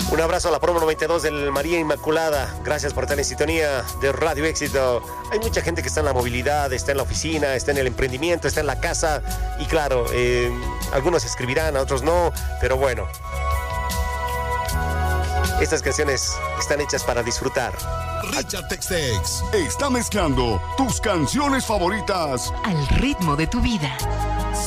Un abrazo a la promo 92 del María Inmaculada. Gracias por estar en sintonía de Radio Éxito. Hay mucha gente que está en la movilidad, está en la oficina, está en el emprendimiento, está en la casa. Y claro, algunos escribirán, a otros no, pero bueno. Estas canciones están hechas para disfrutar. Richard Tex-Tex está mezclando tus canciones favoritas al ritmo de tu vida.